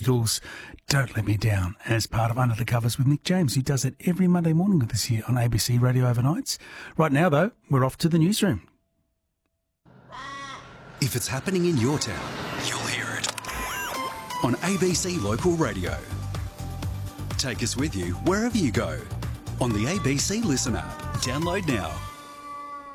Beatles' Don't Let Me Down as part of Under the Covers with Mick James, who does it every Monday morning with us here on ABC Radio Overnights. Right now, though, we're off to the newsroom. If it's happening in your town, you'll hear it on ABC Local Radio. Take us with you wherever you go on the ABC Listen app. Download now.